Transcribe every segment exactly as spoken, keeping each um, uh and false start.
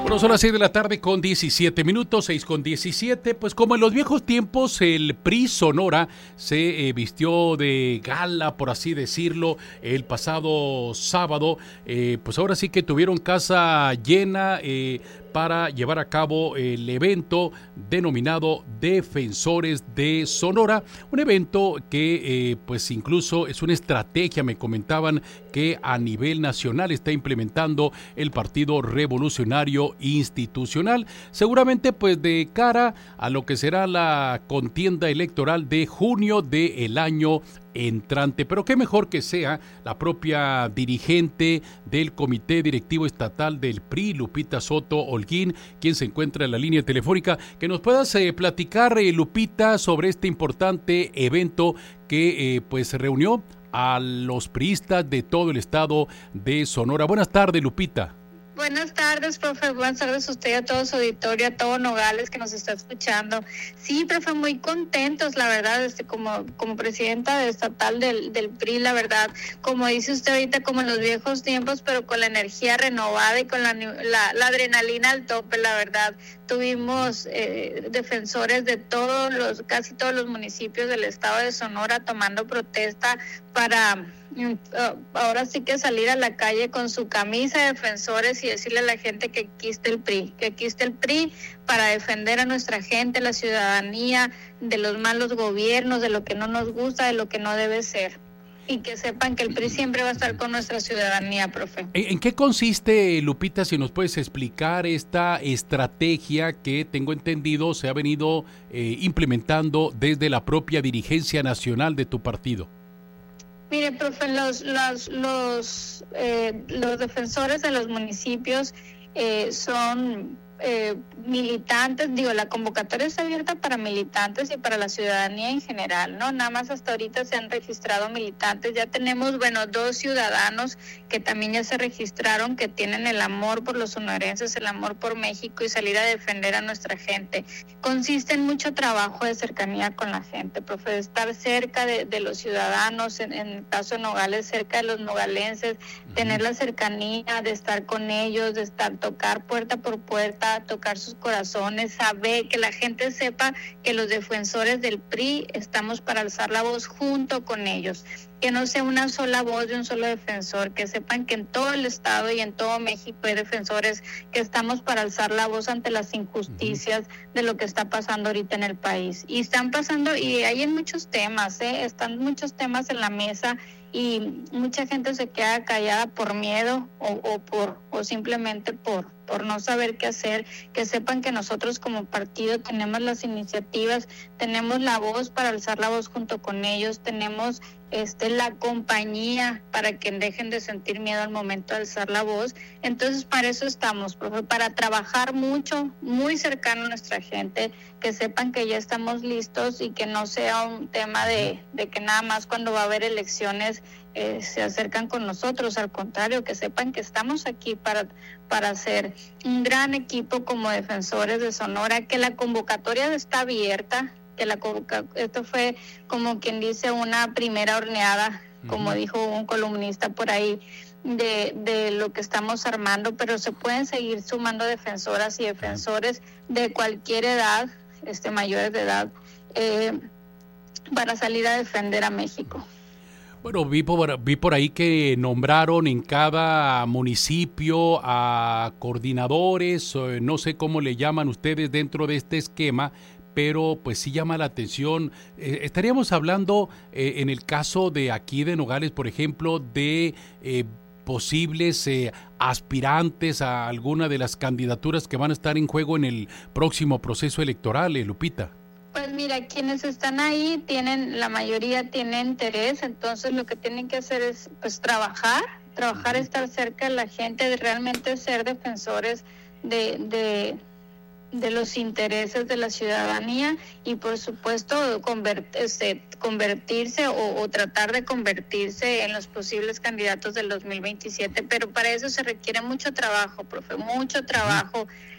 Bueno, son las seis de la tarde con diecisiete minutos, seis con diecisiete. Pues como en los viejos tiempos, el P R I Sonora se eh, vistió de gala, por así decirlo, el pasado sábado. Eh, pues ahora sí que tuvieron casa llena eh, para llevar a cabo el evento denominado Defensores de Sonora. Un evento que eh, pues incluso es una estrategia, me comentaban, que a nivel nacional está implementando el Partido Revolucionario Institucional, seguramente pues de cara a lo que será la contienda electoral de junio del año entrante. Pero qué mejor que sea la propia dirigente del Comité Directivo Estatal del P R I, Lupita Soto Holguín, quien se encuentra en la línea telefónica, que nos puedas eh, platicar, eh, Lupita, sobre este importante evento que eh, pues reunió a los priistas de todo el estado de Sonora. Buenas tardes, Lupita. Buenas tardes, profe. Buenas tardes a usted y a todo su auditorio, a todo Nogales que nos está escuchando. Sí, profe, muy contentos, la verdad, este, como, como presidenta estatal del, del P R I, la verdad, como dice usted ahorita, como en los viejos tiempos, pero con la energía renovada y con la, la, la adrenalina al tope, la verdad. Tuvimos eh, defensores de todos los, casi todos los municipios del estado de Sonora tomando protesta para ahora sí que salir a la calle con su camisa de defensores y decirle a la gente que aquí está el P R I, que aquí está el P R I para defender a nuestra gente, la ciudadanía, de los malos gobiernos, de lo que no nos gusta, de lo que no debe ser. Y que sepan que el P R I siempre va a estar con nuestra ciudadanía, profe. ¿En qué consiste, Lupita, si nos puedes explicar esta estrategia que tengo entendido se ha venido eh, implementando desde la propia dirigencia nacional de tu partido? Mire, profe, los los los, eh, los defensores de los municipios eh, son eh, militantes, digo, la convocatoria está abierta para militantes y para la ciudadanía en general, ¿no? Nada más hasta ahorita se han registrado militantes, ya tenemos, bueno, dos ciudadanos que también ya se registraron, que tienen el amor por los sonorenses, el amor por México y salir a defender a nuestra gente. Consiste en mucho trabajo de cercanía con la gente, profe, de estar cerca de, de los ciudadanos, en, en el caso de Nogales, cerca de los nogalenses, uh-huh. Tener la cercanía, de estar con ellos, de estar, tocar puerta por puerta, tocar sus corazones, saber que la gente sepa que los defensores del P R I estamos para alzar la voz junto con ellos, que no sea una sola voz de un solo defensor, que sepan que en todo el estado y en todo México hay defensores que estamos para alzar la voz ante las injusticias uh-huh. de lo que está pasando ahorita en el país. Y están pasando, y hay en muchos temas, ¿eh? Están muchos temas en la mesa y mucha gente se queda callada por miedo o, o por o simplemente por por no saber qué hacer, que sepan que nosotros como partido tenemos las iniciativas, tenemos la voz para alzar la voz junto con ellos, tenemos este la compañía para que dejen de sentir miedo al momento de alzar la voz. Entonces para eso estamos, profe, para trabajar mucho, muy cercano a nuestra gente, que sepan que ya estamos listos y que no sea un tema de, de que nada más cuando va a haber elecciones eh, se acercan con nosotros, al contrario, que sepan que estamos aquí para, para hacer un gran equipo como defensores de Sonora, que la convocatoria está abierta, que la esto fue como quien dice una primera horneada, uh-huh. como dijo un columnista por ahí, de, de lo que estamos armando, pero se pueden seguir sumando defensoras y defensores de cualquier edad, este mayores de edad, eh, para salir a defender a México. Bueno, vi por, vi por ahí que nombraron en cada municipio a coordinadores, no sé cómo le llaman ustedes dentro de este esquema, pero pues sí llama la atención. Eh, estaríamos hablando eh, en el caso de aquí de Nogales, por ejemplo, de eh, posibles eh, aspirantes a alguna de las candidaturas que van a estar en juego en el próximo proceso electoral, eh, Lupita. Pues mira, quienes están ahí tienen, la mayoría tienen interés, entonces lo que tienen que hacer es pues trabajar, trabajar, estar cerca de la gente, de realmente ser defensores de, de, de los intereses de la ciudadanía y por supuesto convertirse, convertirse o, o tratar de convertirse en los posibles candidatos del dos mil veintisiete, pero para eso se requiere mucho trabajo, profe, mucho trabajo.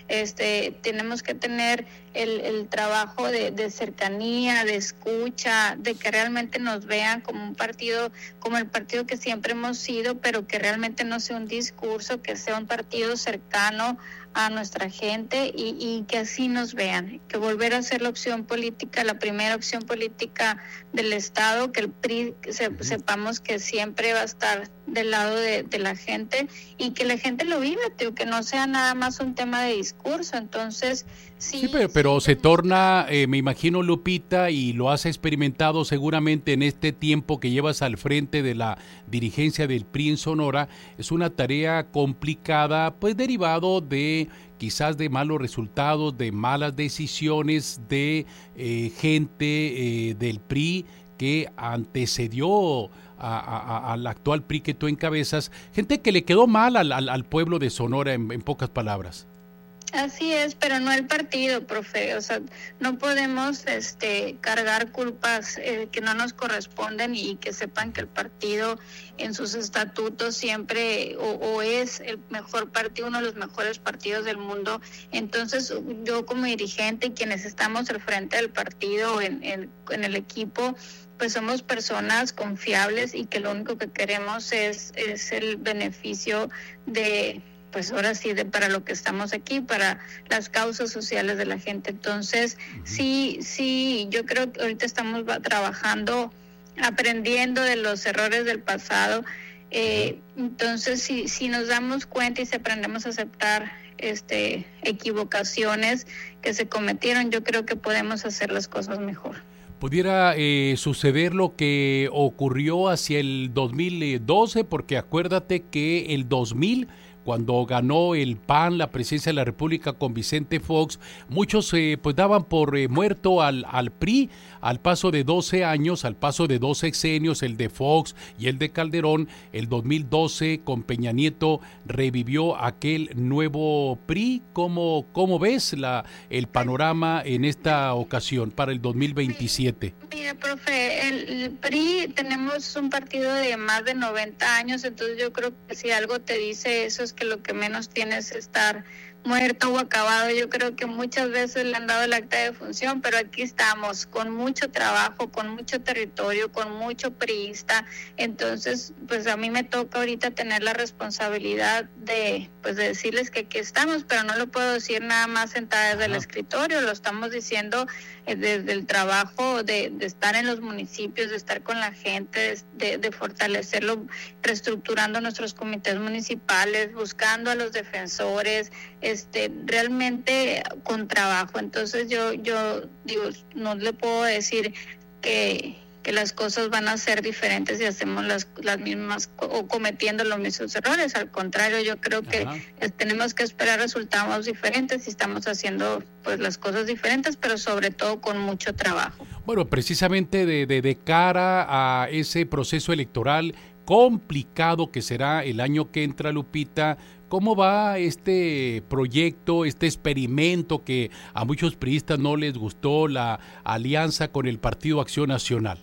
Este, tenemos que tener el, el trabajo de, de cercanía, de escucha, de que realmente nos vean como un partido, como el partido que siempre hemos sido, pero que realmente no sea un discurso, que sea un partido cercano a nuestra gente y, y que así nos vean, que volver a ser la opción política, la primera opción política del Estado, que el P R I se, sepamos que siempre va a estar del lado de, de la gente y que la gente lo vive, tío, que no sea nada más un tema de discurso. Entonces, sí. Sí, pero, pero se torna, eh, me imagino, Lupita, y lo has experimentado seguramente en este tiempo que llevas al frente de la dirigencia del P R I en Sonora, es una tarea complicada, pues derivado de quizás de malos resultados, de malas decisiones, de eh, gente eh, del P R I que antecedió a, a, al actual P R I que tú encabezas, gente que le quedó mal al, al, al pueblo de Sonora, en, en pocas palabras. Así es, pero no el partido, profe. O sea, no podemos este, cargar culpas eh, que no nos corresponden y que sepan que el partido en sus estatutos siempre o, o es el mejor partido, uno de los mejores partidos del mundo. Entonces, yo como dirigente y quienes estamos al frente del partido en, en, en el equipo, pues somos personas confiables y que lo único que queremos es, es el beneficio de... pues ahora sí, de, para lo que estamos aquí, para las causas sociales de la gente. Entonces, uh-huh. sí, sí, yo creo que ahorita estamos trabajando, aprendiendo de los errores del pasado. Eh, uh-huh. Entonces, si, si nos damos cuenta y si aprendemos a aceptar este, equivocaciones que se cometieron, yo creo que podemos hacer las cosas mejor. ¿Pudiera eh, suceder lo que ocurrió hacia el dos mil doce? Porque acuérdate que el dos mil... cuando ganó el P A N la presidencia de la República con Vicente Fox, muchos eh, pues daban por eh, muerto al, al P R I, al paso de doce años, al paso de dos sexenios, el de Fox y el de Calderón. El dos mil doce con Peña Nieto revivió aquel nuevo P R I. ¿Cómo, cómo ves la, el panorama en esta ocasión para el dos mil veintisiete? Mira, profe, el, el P R I tenemos un partido de más de noventa años, entonces yo creo que si algo te dice eso es que lo que menos tiene es estar muerto o acabado. Yo creo que muchas veces le han dado el acta de función, pero aquí estamos con mucho trabajo, con mucho territorio, con mucho priista. Entonces, pues a mí me toca ahorita tener la responsabilidad de, pues de decirles que aquí estamos, pero no lo puedo decir nada más sentada desde el escritorio, lo estamos diciendo eh, desde el trabajo de, de estar en los municipios, de estar con la gente, de, de fortalecerlo, reestructurando nuestros comités municipales, buscando a los defensores, este realmente con trabajo. Entonces yo yo digo, no le puedo decir que, que las cosas van a ser diferentes si hacemos las, las mismas o cometiendo los mismos errores. Al contrario, yo creo que Ajá. tenemos que esperar resultados diferentes y estamos haciendo pues las cosas diferentes, pero sobre todo con mucho trabajo. Bueno, precisamente de, de, de cara a ese proceso electoral complicado que será el año que entra, Lupita, ¿cómo va este proyecto, este experimento que a muchos priistas no les gustó, la alianza con el Partido Acción Nacional?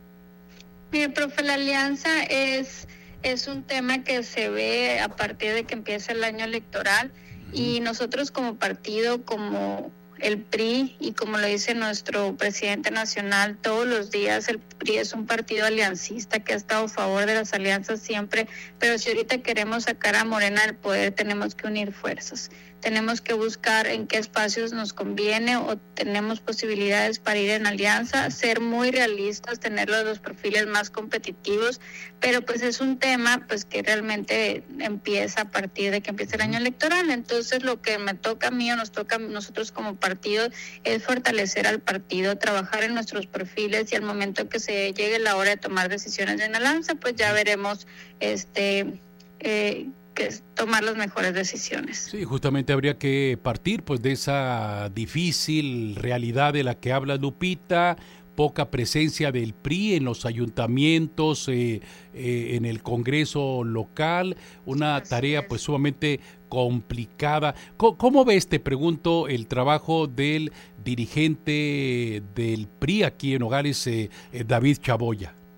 Mire, profe, la alianza es, es un tema que se ve a partir de que empieza el año electoral uh-huh. y nosotros como partido, como el P R I y como lo dice nuestro presidente nacional todos los días, el P R I es un partido aliancista que ha estado a favor de las alianzas siempre, pero si ahorita queremos sacar a Morena del poder tenemos que unir fuerzas, tenemos que buscar en qué espacios nos conviene o tenemos posibilidades para ir en alianza, ser muy realistas, tener los perfiles más competitivos, pero pues es un tema pues que realmente empieza a partir de que empieza el año electoral. Entonces lo que me toca a mí o nos toca a nosotros como partido es fortalecer al partido, trabajar en nuestros perfiles y al momento que se llegue la hora de tomar decisiones en alianza, pues ya veremos este eh, que es tomar las mejores decisiones. Sí, justamente habría que partir pues de esa difícil realidad de la que habla Lupita, poca presencia del P R I en los ayuntamientos, eh, eh, en el Congreso local, una Así tarea es. pues sumamente complicada. ¿Cómo, ¿Cómo ves, te pregunto, el trabajo del dirigente del P R I aquí en Nogales, eh, eh, David Chaboya?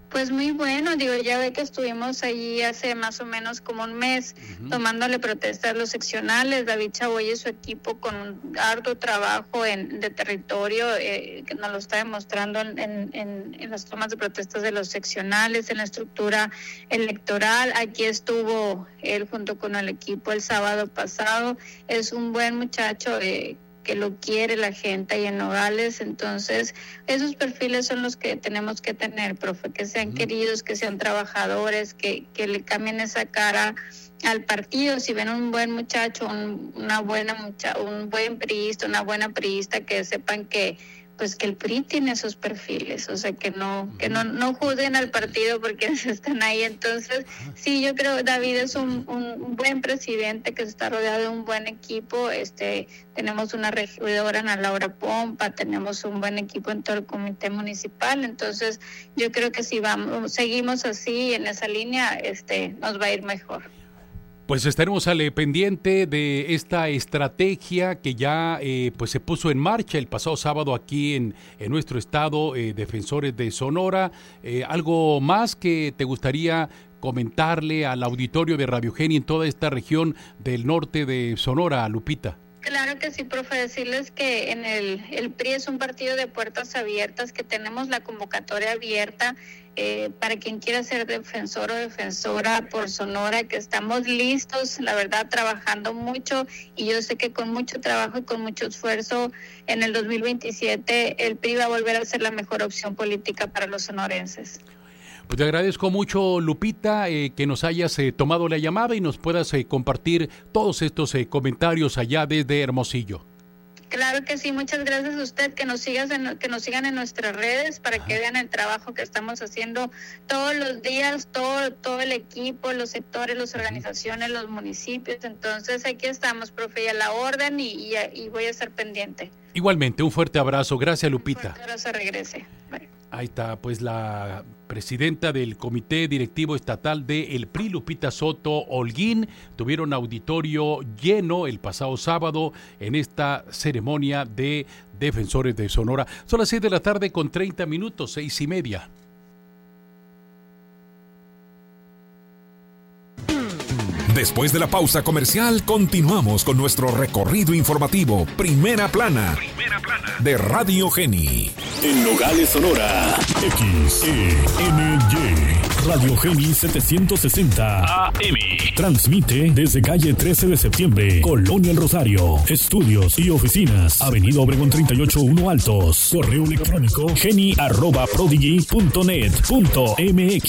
Pues muy bueno, digo, ya ve que estuvimos allí hace más o menos como un mes uh-huh. tomándole protesta a los seccionales. David Chaboy y su equipo con un arduo trabajo en, de territorio eh, que nos lo está demostrando en, en, en las tomas de protestas de los seccionales, en la estructura electoral. Aquí estuvo él junto con el equipo el sábado pasado. Es un buen muchacho eh, que lo quiere la gente ahí en Nogales. Entonces esos perfiles son los que tenemos que tener, profe, que sean uh-huh. queridos, que sean trabajadores, que, que le cambien esa cara al partido. Si ven un buen muchacho, un, una buena mucha, un buen priista, una buena priista, que sepan que pues que el P R I tiene esos perfiles, o sea, que no que no no juzguen al partido porque están ahí. Entonces, sí, yo creo que David es un, un buen presidente que está rodeado de un buen equipo. Este, tenemos una regidora, Ana Laura Pompa, tenemos un buen equipo en todo el comité municipal. Entonces, yo creo que si vamos, seguimos así en esa línea, este, nos va a ir mejor. Pues estaremos al pendiente de esta estrategia que ya eh, pues se puso en marcha el pasado sábado aquí en, en nuestro estado, eh, Defensores de Sonora. Eh, ¿Algo más que te gustaría comentarle al auditorio de Radio Geni en toda esta región del norte de Sonora, Lupita? Claro que sí, profe, decirles que en el, el P R I es un partido de puertas abiertas, que tenemos la convocatoria abierta eh, para quien quiera ser defensor o defensora por Sonora, que estamos listos, la verdad, trabajando mucho, y yo sé que con mucho trabajo y con mucho esfuerzo en el dos mil veintisiete el P R I va a volver a ser la mejor opción política para los sonorenses. Pues te agradezco mucho, Lupita, eh, que nos hayas eh, tomado la llamada y nos puedas eh, compartir todos estos eh, comentarios allá desde Hermosillo. Claro que sí, muchas gracias a usted, que nos sigas en, que nos sigan en nuestras redes para Ajá. que vean el trabajo que estamos haciendo todos los días, todo todo el equipo, los sectores, las organizaciones, los municipios. Entonces aquí estamos, profe, y a la orden, y, y, y voy a estar pendiente. Igualmente, un fuerte abrazo. Gracias, Lupita. Un fuerte abrazo, regrese. Bye. Ahí está, pues la presidenta del Comité Directivo Estatal de el P R I, Lupita Soto Holguín, tuvieron auditorio lleno el pasado sábado en esta ceremonia de Defensores de Sonora. Son las seis de la tarde con treinta minutos, seis y media. Después de la pausa comercial, continuamos con nuestro recorrido informativo Primera Plana, Primera Plana de Radio Geni. En Nogales, Sonora, X E N Y, Radio Geni setecientos sesenta A M. Transmite desde calle trece de septiembre, Colonia El Rosario. Estudios y oficinas, Avenida Obregón treinta y ocho uno Altos. Correo electrónico geni arroba prodigy punto net punto m x.